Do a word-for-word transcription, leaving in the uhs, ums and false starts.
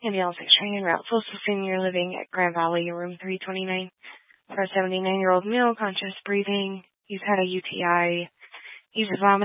Ambulance six training route. Social senior living at Grand Valley, room three twenty-nine. For a seventy-nine-year-old male, conscious breathing. He's had a U T I. He's vomiting.